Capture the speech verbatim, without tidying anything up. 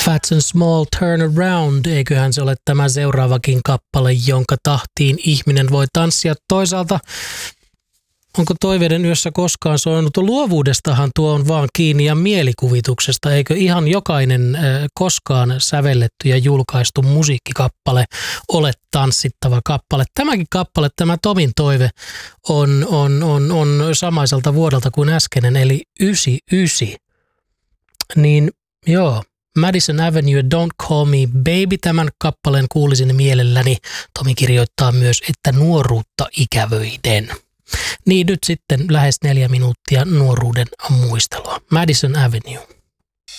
Fats and Small Turn Around, eiköhän se ole tämä seuraavakin kappale, jonka tahtiin ihminen voi tanssia. Toisaalta, onko Toiveiden yössä koskaan soinut? Luovuudestahan tuo on vaan kiinni ja mielikuvituksesta. Eikö ihan jokainen äh, koskaan sävelletty ja julkaistu musiikkikappale ole tanssittava kappale? Tämäkin kappale, tämä Tomin toive, on, on, on, on samaiselta vuodelta kuin äskeinen, eli yhdeksänkymmentäyhdeksän. Niin joo. Madison Avenue, Don't Call Me Baby, tämän kappaleen kuulisin mielelläni. Tomi kirjoittaa myös, että nuoruutta ikävöiden. Niin nyt sitten lähes neljä minuuttia nuoruuden muistelua. Madison Avenue.